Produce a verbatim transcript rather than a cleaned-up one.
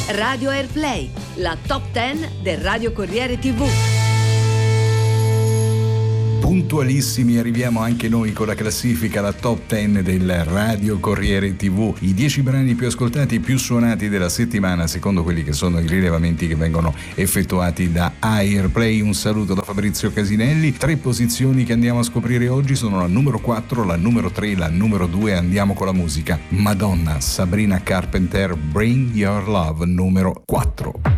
Radio Airplay, la top dieci del Radio Corriere tivù. Puntualissimi arriviamo anche noi con la classifica, la top dieci del Radio Corriere tivù, i dieci brani più ascoltati e più suonati della settimana secondo quelli che sono i rilevamenti che vengono effettuati da Airplay. Un saluto da Fabrizio Casinelli. Tre posizioni che andiamo a scoprire oggi sono la numero quattro, la numero tre, la numero due. Andiamo con la musica. Madonna, Sabrina Carpenter, Bring Your Love, numero quattro.